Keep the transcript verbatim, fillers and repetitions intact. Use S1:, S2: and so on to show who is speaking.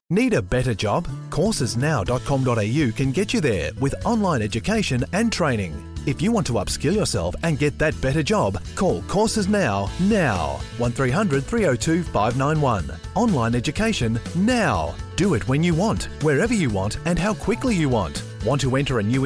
S1: Need a better job? courses now dot com dot a u can get you there with online education and training. If you want to upskill yourself and get that better job, call Courses Now, now. one three hundred, three oh two, five nine one. Online education now. Do it when you want, wherever you want, and how quickly you want. Want to enter a new